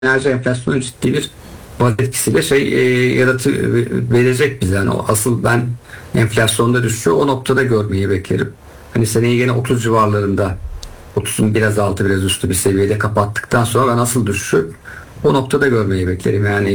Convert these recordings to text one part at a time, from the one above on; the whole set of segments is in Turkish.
enerji enflasyonu ciddi bir baz etkisiyle verecek bize. Yani o asıl ben enflasyonda düşüşü o noktada görmeyi beklerim. Hani seneyi yine 30 civarlarında, 30'un biraz altı biraz üstü bir seviyede kapattıktan sonra ben asıl düşüşü o noktada görmeyi beklerim. Yani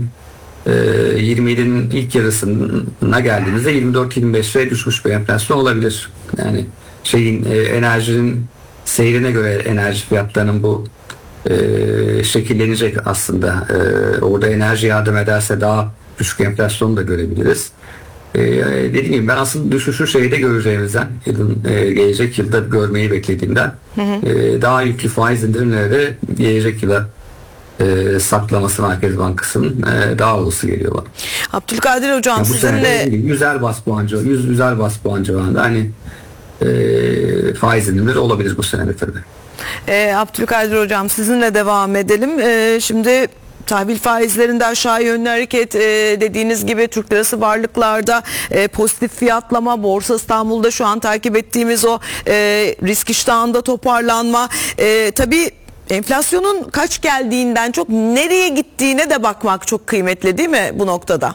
2027'nin ilk yarısına geldiğimizde 24-25'e düşmüş bir enflasyon olabilir. Yani enerjinin seyrine göre enerji fiyatlarının bu şekillenecek aslında. Orada enerji yardım ederse daha düşük enflasyonu da görebiliriz. Dediğim gibi ben aslında düşüşü göreceğimizden, gelecek yılda görmeyi beklediğimden daha yüklü faiz indirimleri de gelecek yıla saklaması Merkez Bankası'nın daha olası geliyor bana. Abdülkadir Hocam, yani bu sizinle 100'er bas puan civarında hani faiz indirimleri olabilir bu sene de tabii. Abdülkadir Hocam, sizinle devam edelim. Şimdi tahvil faizlerinde aşağı yönlü hareket, dediğiniz gibi Türk lirası varlıklarda pozitif fiyatlama, Borsa İstanbul'da şu an takip ettiğimiz o risk iştahında toparlanma. Tabii enflasyonun kaç geldiğinden çok nereye gittiğine de bakmak çok kıymetli, değil mi bu noktada?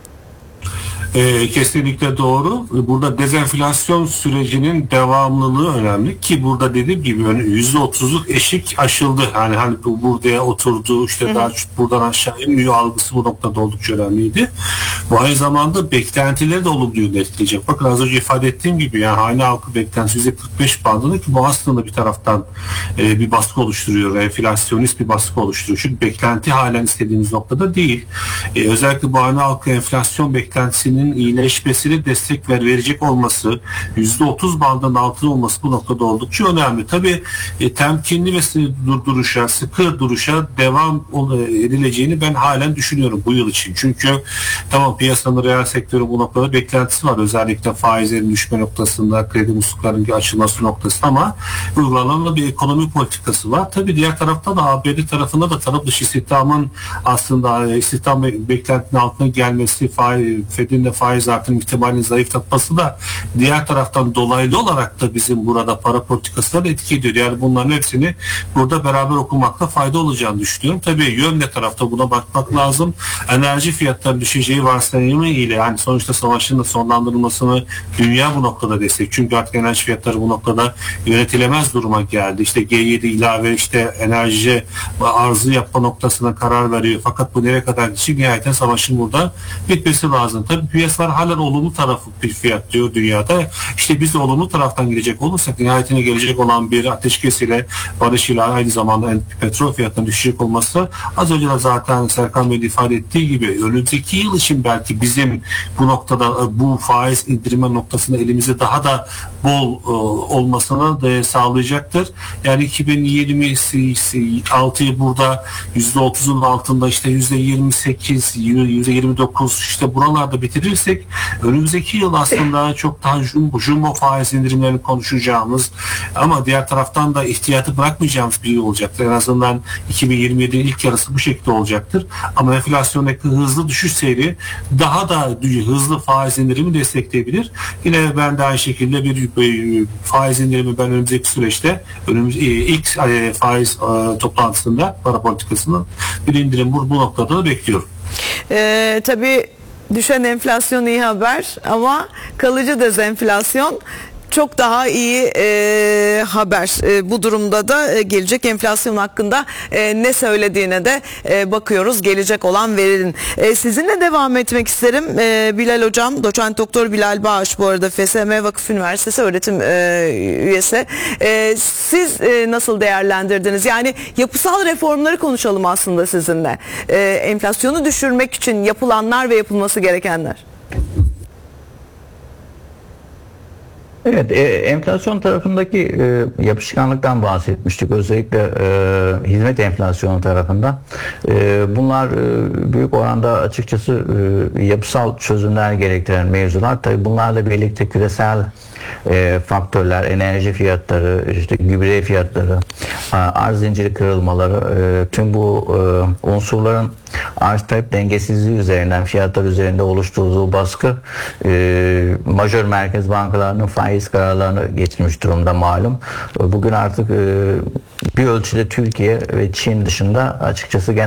Kesinlikle doğru. Burada dezenflasyon sürecinin devamlılığı önemli ki burada dediğim gibi %30'luk eşik aşıldı. Hani bu buraya oturdu, işte daha buradan aşağı inmiyor algısı bu noktada oldukça önemliydi. Bu aynı zamanda beklentileri de olumlu yönde etkileyecek. Bakın az önce ifade ettiğim gibi yani hane halkı beklentisi %45 bandında ki bu aslında bir taraftan bir baskı oluşturuyor. Enflasyonist bir baskı oluşturuyor. Çünkü beklenti halen istediğimiz noktada değil. Özellikle bu hane halkı enflasyon beklentisinin iyileşmesine destek verecek olması, %30 bandının altında olması bu noktada oldukça önemli. Tabii temkinli ve sıkı duruşa devam edileceğini ben halen düşünüyorum bu yıl için. Çünkü tamam piyasanın reel sektörü bu noktada beklentisi var. Özellikle faizlerin düşme noktasında, kredi musluklarının açılması noktasında ama uygulanan bir ekonomi politikası var. Tabii diğer tarafta da ABD tarafında da taraf dışı istihdamın aslında istihdam beklentinin altına gelmesi, Fed'in de faiz artırım ihtimalini zayıflatması da diğer taraftan dolaylı olarak da bizim burada para politikasına da etki ediyor. Yani bunların hepsini burada beraber okumakta fayda olacağını düşünüyorum. Tabii yön ne tarafta buna bakmak lazım. Enerji fiyatlarının düşeceği varsayımı ile yani sonuçta savaşın da sonlandırılmasını dünya bu noktada destek. Çünkü artık enerji fiyatları bu noktada yönetilemez duruma geldi. İşte G7 ilave enerji arzı yapma noktasına karar veriyor. Fakat bu nereye kadar gidecek? Nihayeten savaşın burada bitmesi lazım. Tabii piyasalar halen olumlu tarafı bir fiyat diyor dünyada. İşte biz de olumlu taraftan gidecek olursak nihayetine gelecek olan bir ateşkes ile barış ile aynı zamanda petrol fiyatının düşecek olması az önce de zaten Serkan Bey'in ifade ettiği gibi önümüzdeki yıl için belki bizim bu noktada bu faiz indirme noktasında elimizde daha da bol olmasını da sağlayacaktır. Yani 2026'yı burada %30'un altında işte %28, %29 işte buralarda bitirirsek önümüzdeki yıl aslında çok daha jumbo faiz indirimlerini konuşacağımız ama diğer taraftan da ihtiyatı bırakmayacağımız bir yıl olacaktır. En azından 2027'nin ilk yarısı bu şekilde olacaktır. Ama enflasyondaki hızlı düşüş seyri daha da hızlı faiz indirimi destekleyebilir. Yine ben de aynı şekilde bir faiz indirimi ben önümüzdeki süreçte ilk faiz toplantısında para politikasının bir indirim bu noktada da bekliyorum. Tabii düşen enflasyon iyi haber ama kalıcı dezenflasyon çok daha iyi haber. Bu durumda da gelecek enflasyon hakkında ne söylediğine de bakıyoruz gelecek olan verinin. Sizinle devam etmek isterim. Bilal Hocam, Doçent Doktor Bilal Bağış bu arada FSM Vakıf Üniversitesi öğretim üyesi. Siz nasıl değerlendirdiniz? Yani yapısal reformları konuşalım aslında sizinle. Enflasyonu düşürmek için yapılanlar ve yapılması gerekenler. Evet, enflasyon tarafındaki yapışkanlıktan bahsetmiştik. Özellikle hizmet enflasyonu tarafında. Bunlar büyük oranda açıkçası yapısal çözümler gerektiren mevzular. Tabii bunlarla birlikte küresel faktörler, enerji fiyatları, işte gübre fiyatları, arz zinciri kırılmaları, tüm bu unsurların arz talep dengesizliği üzerinden, fiyatlar üzerinde oluşturduğu baskı majör merkez bankalarının faiz faiz kararlarını getirmiş durumda malum. Bugün artık bir ölçüde Türkiye ve Çin dışında açıkçası